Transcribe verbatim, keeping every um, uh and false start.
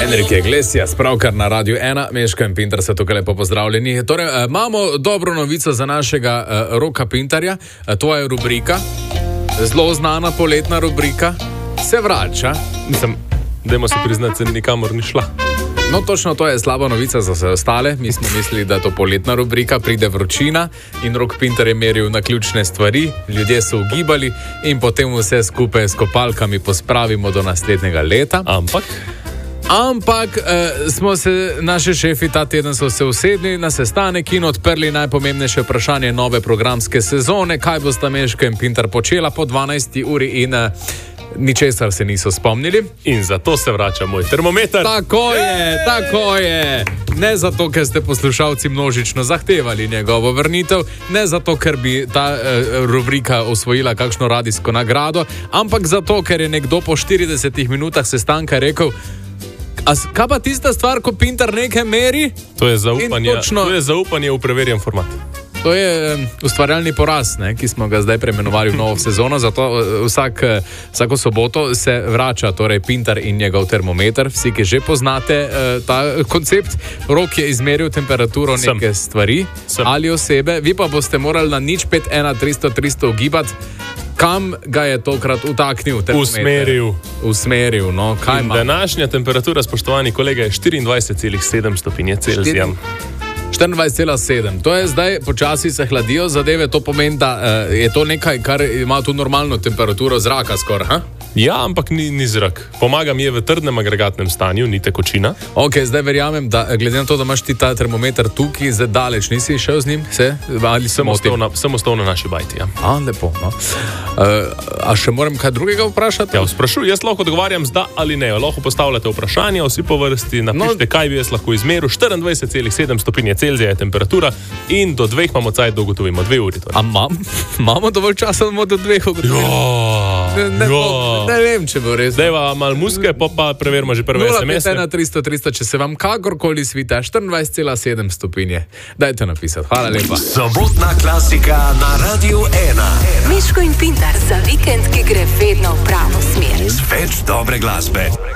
Enrique Iglesias, pravkar na Radiu ena, Meško in Pintar se tukaj lepo pozdravljeni. Torej, imamo dobro novico za našega uh, Roka Pintarja. Uh, to je rubrika, zelo znana poletna rubrika, se vrača. Mislim, dajmo se priznati, se nikamor ni šla. No, točno to je slaba novica za vse ostale. Mi smo mislili, da je to poletna rubrika, pride vročina in Rok Pintar je meril na ključne stvari, ljudje so ugibali in potem vse skupaj s kopalkami pospravimo do naslednjega leta. Ampak? Ampak eh, smo se, naši šefi ta teden so se usedli na sestanek in odprli najpomembnejše vprašanje nove programske sezone, kaj bosta Meško in Pintar počela po dvanajsti uri in eh, ničesar se niso spomnili. In zato se vrača moj termometer. Tako je, tako je. Ne zato, ker ste poslušalci množično zahtevali njegovo vrnitev, ne zato, ker bi ta eh, rubrika osvojila kakšno radijsko nagrado, ampak zato, ker je nekdo po štiridesetih minutah sestanka rekel: A kaj pa tista stvar, ko Pintar nekaj meri? To je zaupanje, točno, to je zaupanje v preverjen format. To je um, ustvarjalni poraz, ne, ki smo ga zdaj preimenovali v novo sezono, zato uh, vsak, uh, vsako soboto se vrača torej Pintar in njegov termometer. Vsi, ki že poznate uh, ta koncept, Rok je izmeril temperaturo Sem. neke stvari Sem. ali osebe, vi pa boste morali na nič pet ena tristo tristo ugibati, kam ga je tokrat utaknil termometer. Usmeril. Usmeril, no, kaj ima? Današnja temperatura, spoštovani kolega, je štiriindvajset celih sedem stopinje Celzija. štiriindvajset celih sedem. To je zdaj, počasi se hladijo zadeve, to pomeni, da uh, je to nekaj, kar ima tu normalno temperaturo zraka skoraj, ha? Ja, ampak ni, ni zrak. Pomaga mi je v trdnem agregatnem stanju, ni tekočina. Ok, zdaj verjamem, da glede na to, da imaš ti ta termometer tukaj, zdaj daleč, nisi šel z njim, se? Ali sem ostal na, sem ostal na naši bajti, ja. A, lepo, no. Uh, a še moram kaj drugega vprašati? Ja, sprašuj, jaz lahko odgovarjam z da ali ne. Lahko postavljate vprašanja, vsi po vrsti, napišite, no, kaj bi jaz lahko izmeril. štiriindvajset celih sedem stopinje Celzija je temperatura in do dveh imamo cajt, da ugotovimo. Dve uri. Torej. A mam, imamo dovolj časa, da bomo do dveh ugotovili? Ne, ne, bo, ne vem, če bo res. Dejva malo muske, pa pa preverimo že prve es em es. nula pet ena tristo tristo, če se vam kakorkoli svita, štiriindvajset celih sedem stopinje. Dajte napisati. Hvala lepa. Sobotna klasika na Radiu ena. Meško in Pintar za vikend, ki gre vedno v pravo smer. Več dobre glasbe.